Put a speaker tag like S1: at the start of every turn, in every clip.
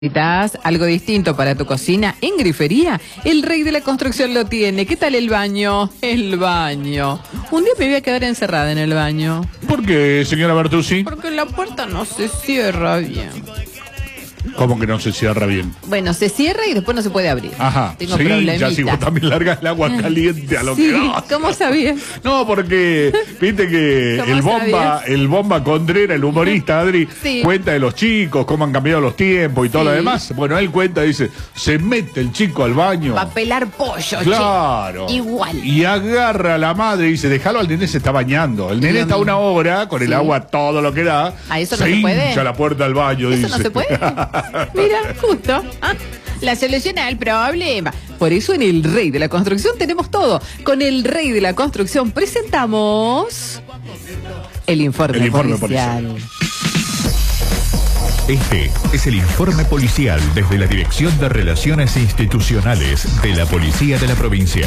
S1: ¿Necesitas algo distinto para tu cocina? En Grifería, el rey de la construcción lo tiene. ¿Qué tal el baño? El baño. Un día me voy a quedar encerrada en el baño.
S2: ¿Por qué, señora Bertuzzi?
S1: Porque la puerta no se cierra bien.
S2: ¿Cómo que no se cierra bien?
S1: Bueno, se cierra y después no se puede abrir.
S2: Ajá,
S1: Tengo
S2: sí,
S1: problemita.
S2: ya si vos también largas el agua caliente a lo
S1: Sí,
S2: que no.
S1: ¿cómo sabías?
S2: No, porque viste que
S1: ¿Cómo
S2: el Bomba Condrera, el humorista, Adri,
S1: Sí.
S2: cuenta de los chicos, cómo han cambiado los tiempos y todo lo demás. Bueno, él cuenta, dice, se mete el chico al baño.
S1: Va a pelar pollo,
S2: Claro.
S1: che. Igual.
S2: Y agarra a la madre y dice, déjalo al nene, se está bañando. El nene está una hora con el agua todo lo que da.
S1: ¿A eso no se puede?
S2: Hincha la puerta del baño,
S1: ¿Eso
S2: dice.
S1: no se puede? Mira, justo. Ah, la solución al problema. Por eso en El Rey de la Construcción tenemos todo. Con El Rey de la Construcción presentamos el informe policial.
S3: Este es el informe policial desde la Dirección de Relaciones Institucionales de la Policía de la Provincia.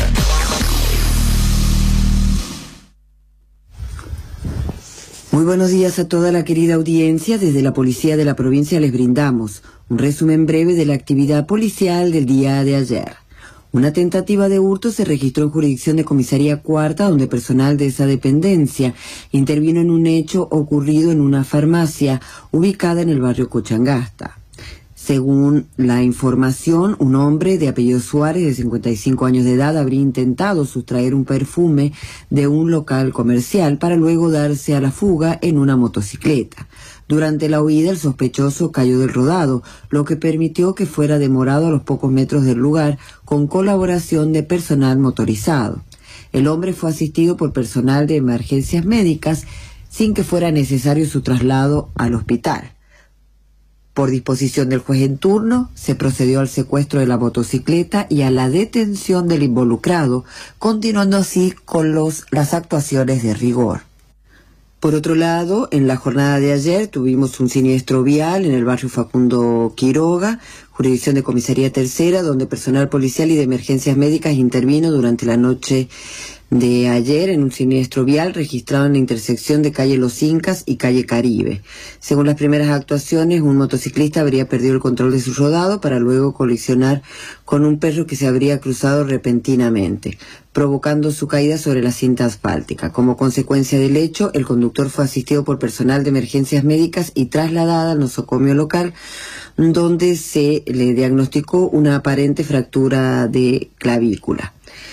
S4: Muy buenos días a toda la querida audiencia. Desde la Policía de la Provincia les brindamos un resumen breve de la actividad policial del día de ayer. Una tentativa de hurto se registró en jurisdicción de Comisaría Cuarta, donde personal de esa dependencia intervino en un hecho ocurrido en una farmacia ubicada en el barrio Cochangasta. Según la información, un hombre de apellido Suárez, de 55 años de edad, habría intentado sustraer un perfume de un local comercial para luego darse a la fuga en una motocicleta. Durante la huida, el sospechoso cayó del rodado, lo que permitió que fuera demorado a los pocos metros del lugar con colaboración de personal motorizado. El hombre fue asistido por personal de emergencias médicas sin que fuera necesario su traslado al hospital. Por disposición del juez en turno, se procedió al secuestro de la motocicleta y a la detención del involucrado, continuando así con las actuaciones de rigor. Por otro lado, en la jornada de ayer tuvimos un siniestro vial en el barrio Facundo Quiroga, jurisdicción de Comisaría Tercera, donde personal policial y de emergencias médicas intervino durante la noche de ayer en un siniestro vial registrado en la intersección de calle Los Incas y calle Caribe. Según las primeras actuaciones, un motociclista habría perdido el control de su rodado para luego colisionar con un perro que se habría cruzado repentinamente, provocando su caída sobre la cinta asfáltica. Como consecuencia del hecho, el conductor fue asistido por personal de emergencias médicas y trasladado al nosocomio local, donde se le diagnosticó una aparente fractura de clavícula.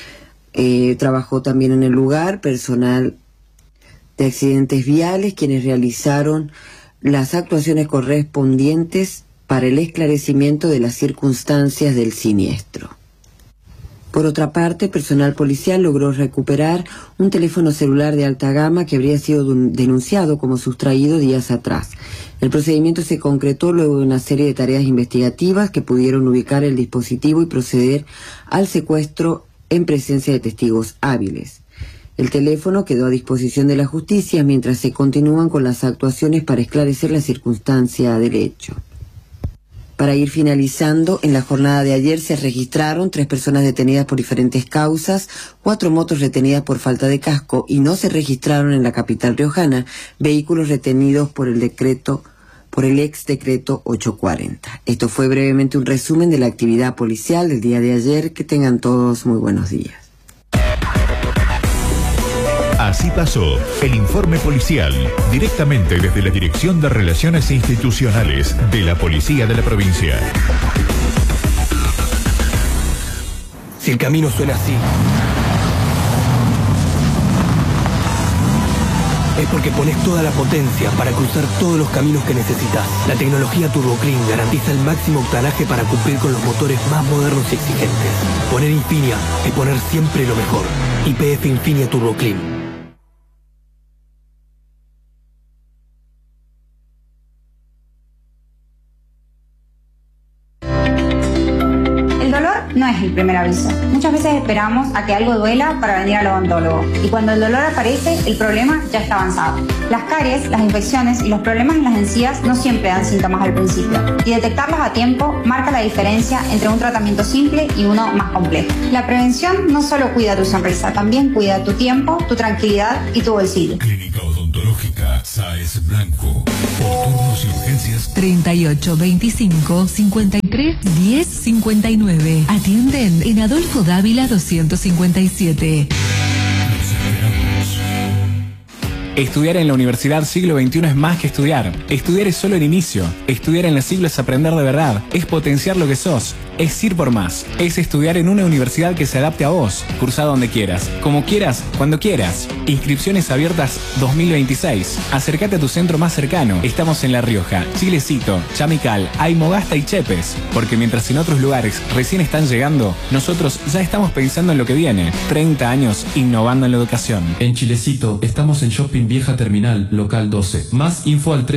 S4: Trabajó también en el lugar personal de accidentes viales, quienes realizaron las actuaciones correspondientes para el esclarecimiento de las circunstancias del siniestro. Por otra parte, personal policial logró recuperar un teléfono celular de alta gama que habría sido denunciado como sustraído días atrás. El procedimiento se concretó luego de una serie de tareas investigativas que pudieron ubicar el dispositivo y proceder al secuestro en presencia de testigos hábiles. El teléfono quedó a disposición de la justicia mientras se continúan con las actuaciones para esclarecer la circunstancia del hecho. Para ir finalizando, en la jornada de ayer se registraron 3 personas detenidas por diferentes causas, 4 motos retenidas por falta de casco y no se registraron en la capital riojana vehículos retenidos por el ex decreto 840. Esto fue brevemente un resumen de la actividad policial del día de ayer. Que tengan todos muy buenos días.
S3: Así pasó el informe policial directamente desde la Dirección de Relaciones Institucionales de la Policía de la Provincia.
S5: Si el camino suena así, es porque pones toda la potencia para cruzar todos los caminos que necesitas. La tecnología TurboClean garantiza el máximo octanaje para cumplir con los motores más modernos y exigentes. Poner Infinia es poner siempre lo mejor. YPF Infinia TurboClean.
S6: No es el primer aviso. Muchas veces esperamos a que algo duela para venir al odontólogo y cuando el dolor aparece, el problema ya está avanzado. Las caries, las infecciones y los problemas en las encías no siempre dan síntomas al principio y detectarlos a tiempo marca la diferencia entre un tratamiento simple y uno más complejo. La prevención no solo cuida tu sonrisa, también cuida tu tiempo, tu tranquilidad y tu bolsillo.
S3: Clínica Odontológica Oncológica Sáez Blanco. Por turnos y urgencias
S7: 38 25 53 10 59. Atienden en Adolfo Dávila 257.
S8: Estudiar en la Universidad Siglo XXI es más que estudiar. Estudiar es solo el inicio. Estudiar en la Siglo es aprender de verdad. Es potenciar lo que sos. Es ir por más. Es estudiar en una universidad que se adapte a vos. Cursa donde quieras. Como quieras, cuando quieras. Inscripciones abiertas 2026. Acércate a tu centro más cercano. Estamos en La Rioja, Chilecito, Chamical, Aymogasta y Chepes. Porque mientras en otros lugares recién están llegando, nosotros ya estamos pensando en lo que viene. 30 años innovando en la educación.
S9: En Chilecito estamos en Shopping Vieja Terminal, local 12. Más info al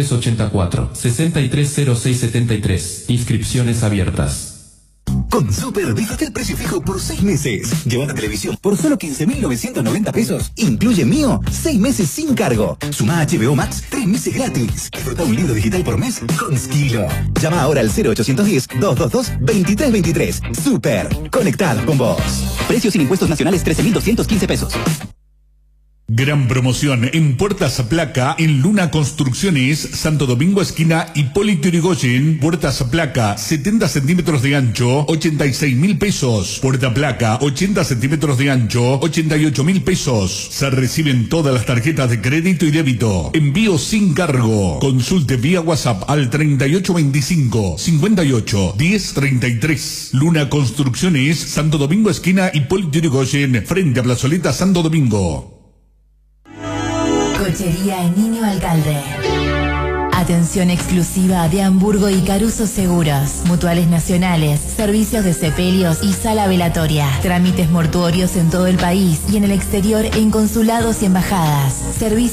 S9: 384-630673. Inscripciones abiertas.
S10: Con Super, déjate el precio fijo por 6 meses. Lleva televisión por solo 15.990 pesos. Incluye Mío, 6 meses sin cargo. Suma HBO Max, 3 meses gratis. Disfruta un libro digital por mes con Skilo. Llama ahora al 0810-222-2323. Super, conectado con vos. Precio sin impuestos nacionales 13.215 pesos.
S2: Gran promoción en Puertas a Placa en Luna Construcciones, Santo Domingo esquina Hipólito Yrigoyen. Puertas a Placa, 70 centímetros de ancho, 86.000 pesos. Puerta a Placa, 80 centímetros de ancho, 88.000 pesos. Se reciben todas las tarjetas de crédito y débito. Envío sin cargo. Consulte vía WhatsApp al 3825 58 1033. Luna Construcciones, Santo Domingo esquina Hipólito Yrigoyen, frente a Plazoleta Santo Domingo.
S11: Cochería en Niño Alcalde. Atención exclusiva de Hamburgo y Caruso Seguros. Mutuales nacionales, servicios de sepelios y sala velatoria. Trámites mortuorios en todo el país y en el exterior en consulados y embajadas. Servicios